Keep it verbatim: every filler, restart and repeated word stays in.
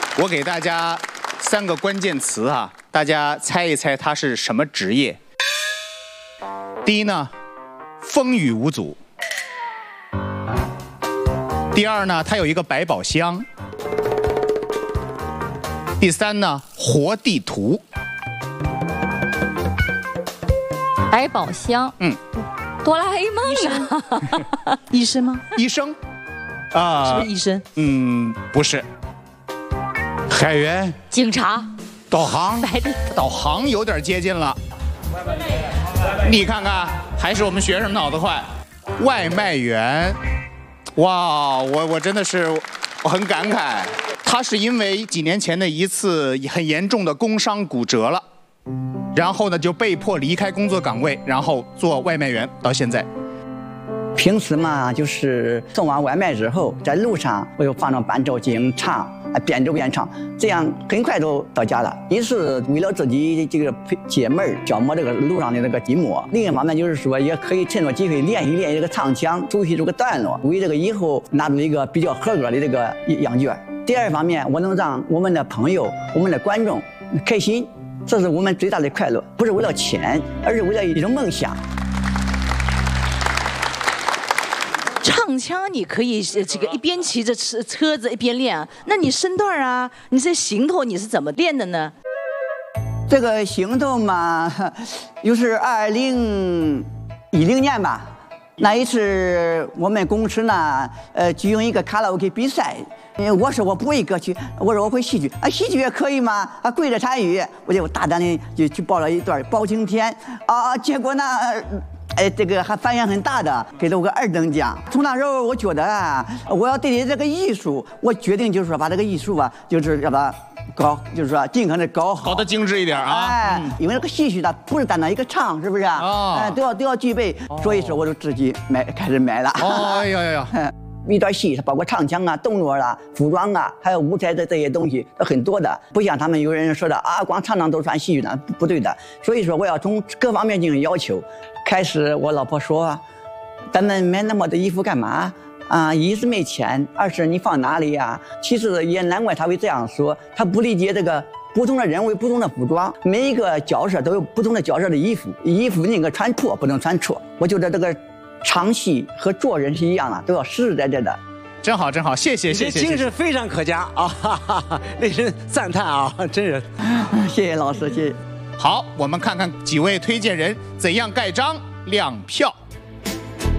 我给大家三个关键词哈，大家猜一猜他是什么职业？第一呢，风雨无阻；第二呢，他有一个百宝箱；第三呢，活地图。 百宝箱， 嗯， 哆啦 A 梦啊， 医生吗？ 医生，啊、 是不是医生？ 嗯，不是。 海员、 警察、 导航、 白地导航有点接近了。你看看，还是我们学生脑子快。外卖员，哇，我我真的是我很感慨，他是因为几年前的一次很严重的工伤骨折了，然后呢就被迫离开工作岗位，然后做外卖员到现在。 平时嘛，就是送完外卖之后，在路上我就放上伴奏进行唱，啊，边走边唱，这样很快就到家了。一是为了自己这个解闷儿、消磨这个路上的这个寂寞；另一方面就是说，也可以趁着机会练习练习这个唱腔，熟悉这个段落，为这个以后拿出一个比较合格的这个样卷。第二方面，我能让我们的朋友、我们的观众开心，这是我们最大的快乐，不是为了钱，而是为了一种梦想。 唱腔你可以这个一边骑着车车子一边练啊，那你身段啊，你这行头你是怎么练的呢？ 这个行头嘛，又是二零一零年吧，那一次我们公司呢，呃，举行一个卡拉 OK 比赛。我说我不会歌曲，我说我会戏剧啊，戏剧也可以吗？啊，跪着参与，我就大胆的就去报了一段《包青天》啊，结果呢，哎，这个还反响很大的，给了我个二等奖。从那时候我觉得啊，我要对这个艺术，我决定就是说把这个艺术啊，就是要把它搞，就是说尽可能搞好， 搞得精致一点啊。 哎，因为这个戏曲它不是单单一个唱，是不是啊？ 哦， 哎，都要都要具备，所以说我就自己买开始买了。 哦，哎呀呀呀！ 一段戏，它包括唱腔啊、动作啊、服装啊，还有舞台的这些东西，都很多的。不像他们有人说的啊，光唱唱都算戏剧呢，不对的。所以说，我要从各方面进行要求。开始，我老婆说：“咱们买那么多衣服干嘛？啊，一是没钱，二是你放哪里呀？”其实也难怪他会这样说，他不理解这个不同的人为不同的服装，每一个角色都有不同的角色的衣服，衣服那个穿破不能穿错。我觉得这个。唱戏和做人是一样的，都要实实在在的。 真好，真好，谢谢，谢谢， 精神非常可嘉啊，哈哈哈，令人赞叹啊，真是。 谢谢老师，谢谢。 好，我们看看几位推荐人怎样盖章亮票。